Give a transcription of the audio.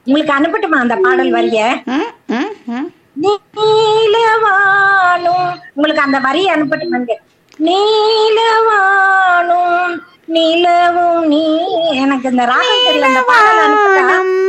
உங்களுக்கு அனுப்பட்டுமா அந்த பாடல் வரிய? ம், ம், ம். நீலவானும் உங்களுக்கு அந்த வரிய அனுப்பட்டுமா? நீலவானும் நிலவும் நீ. எனக்கு இந்த ராகம் தெரியல, அந்த பாடல் அனுப்பட்டா? நீலவானம்